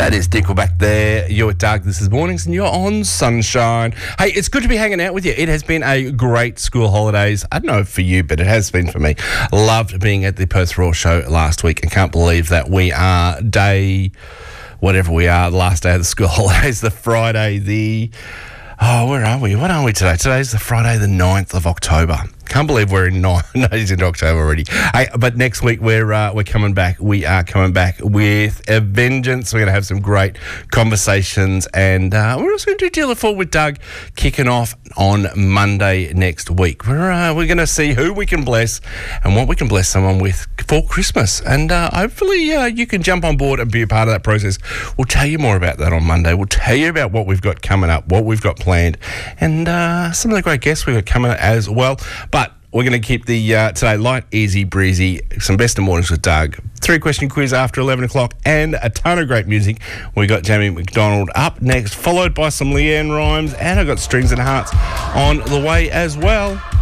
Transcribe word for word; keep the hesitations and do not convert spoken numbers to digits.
That is Nickelback there. You're with Doug. This is Mornings and you're on Sunshine. Hey, it's good to be hanging out with you. It has been a great school holidays. I don't know for you, but it has been for me. Loved being at the Perth Royal Show last week and can't believe that we are day, whatever we are, the last day of the school holidays, the Friday, the... Oh, where are we? What are we today? Today's the Friday, the ninth of October. Can't believe we're in nine days into October already. Hey, but next week we're uh, we're coming back. We are coming back with a vengeance. We're going to have some great conversations, and uh, we're also going to do Deal It Forward with Doug, kicking off on Monday next week. We're uh, we're going to see who we can bless and what we can bless someone with for Christmas, and uh, hopefully uh, you can jump on board and be a part of that process. We'll tell you more about that on Monday. We'll tell you about what we've got coming up, what we've got planned, and uh, some of the great guests we've got coming up as well. But we're going to keep the uh, today light, easy, breezy, some best of mornings with Doug. Three-question quiz after eleven o'clock and a ton of great music. We got Jamie McDonald up next, followed by some Leanne Rhymes, and I got Strings and Hearts on the way as well.